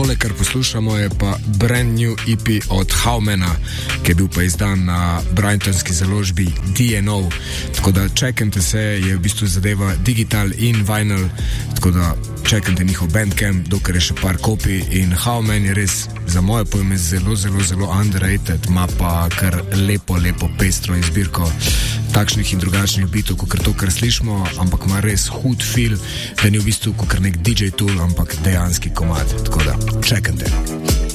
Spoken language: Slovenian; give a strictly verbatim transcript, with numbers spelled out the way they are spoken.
tole, kar poslušamo, je pa brand new E P od Howmana, ki je bil pa izdan na brightonski založbi D and O. Tako da čekajte se, je v bistvu zadeva digital in vinyl, tako da čekajte njihov bandcamp, dokler je še par kopij. In Howman je res za moje pojme zelo, zelo, zelo underrated, ima pa kar lepo, lepo pestro izbirko takšnih in drugačnih bitov, kot to, kar slišimo, ampak ima res hud feel, da ni v bistvu kot nek D J tool, ampak dejanski komad. Tako da čekajte.